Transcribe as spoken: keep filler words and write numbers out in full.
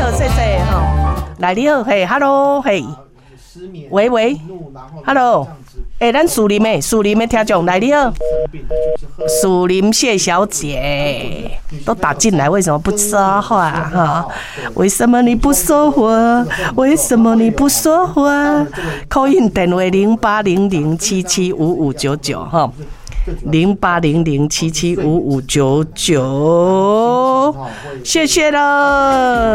好，谢谢哈。来你好，嘿 ，Hello， 嘿，喂喂 ，Hello， 哎、欸，咱树林的树林的听众来你好，树林谢小姐都打进来，为什么不说话哈？为什么你不说话？为什么你不说话？扣印电话零八零零七七五五九九哈。零八零零七七五五九九，谢谢了。